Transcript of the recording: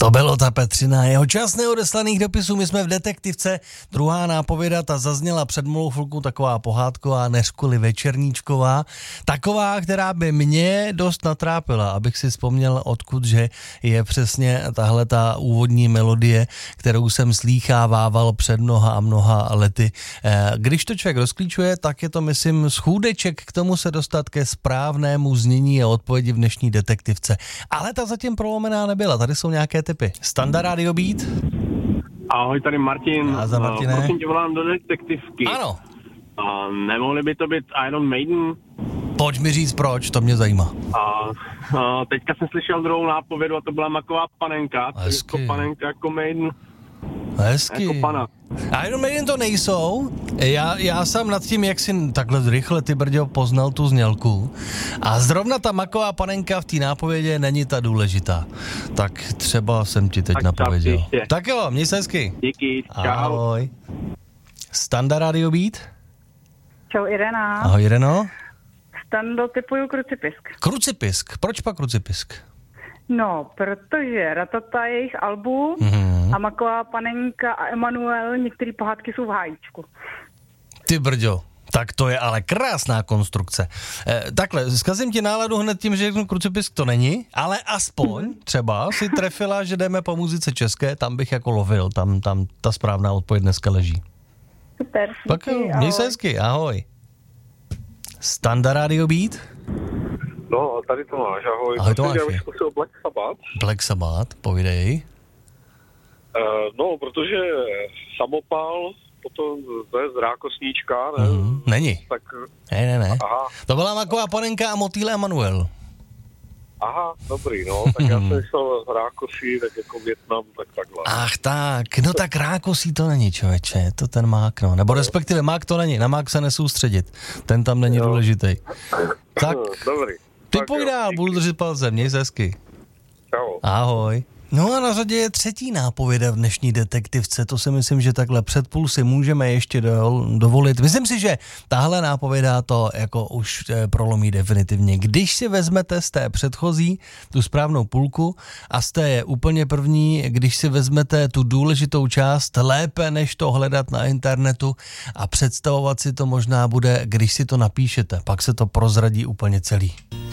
To bylo ta Petřina. Jeho čas neodeslaných dopisů. My jsme v Detektivce. Druhá nápověda, ta zazněla před malou chvilkou, taková pohádková, neřkuli večerníčková. Taková, která by mě dost natrápila, abych si vzpomněl, odkud, že je přesně tahle ta úvodní melodie, kterou jsem slýchávával před mnoha a mnoha lety. Když to člověk rozklíčuje, tak je to, myslím, schůdeček k tomu se dostat ke správnému znění a odpovědi v dnešní Detektivce. Ale ta zatím prolomená nebyla. Tady jsou nějaké typy. Standa Radio Beat. Ahoj, tady Martin. A za Martine. Prosím tě, volám do Detektivky. Ano. Nemohli by to být Iron Maiden? Pojď mi říct proč, to mě zajímá. Teďka jsem slyšel druhou nápovědu a to byla Maková panenka. Hezky. Jako panenka, jako Maiden. Hezky. Jako pana. Iron Maiden to nejsou. Já jsem nad tím, jak si takhle rychle ty brďo poznal tu znělku. A zrovna ta Maková panenka v té nápovědě není ta důležitá. Tak třeba jsem ti teď napověděl. Tak jo, měj se hezky. Díky, čau. Ahoj. Standa Radio Beat. Čau Irena. Ahoj Ireno. Stando, typuju Krucipisk. Krucipisk. Proč pak Krucipisk? No, protože Ratata je jejich album a Maková panenka a Emanuel, některé pohádky jsou v hájíčku. Ty brďo, tak to je ale krásná konstrukce. Takhle, zkazím ti náladu hned tím, že řeknu Krucipisk to není, ale aspoň třeba si trefila, že jdeme po muzice české, tam bych jako lovil, tam ta správná odpověď dneska leží. Super, tak jo, měj se hezky, ahoj. Standa Radio Beat. No, tady Tomáš, ahoj. Ahoj Tomáši. Já bych zkusil Black Sabbath. Black Sabbath, povídej. No, protože Samopal, potom to je zrákosníčka, ne? Není. Tak... Ne. Aha. To byla Maková panenka a Motýl Emanuel. Aha, dobrý, no. Tak já jsem myslel Rákosí, tak jako Vietnam, tak takhle. Ach tak, no tak Rákosí to není, člověče, to ten mák, no. Nebo respektive mák to není, na mák se nesoustředit. Ten tam není důležitý. Tak, dobrý. Ty pojď dál, budu držet palce, měj se hezky. Čau. Ahoj. No a na řadě je třetí nápověda v dnešní Detektivce, to si myslím, že takhle před půl si můžeme ještě dovolit. Myslím si, že tahle nápověda to jako už prolomí definitivně. Když si vezmete z té předchozí tu správnou půlku a z té úplně první, když si vezmete tu důležitou část lépe, než to hledat na internetu a představovat si to možná bude, když si to napíšete, pak se to prozradí úplně celý.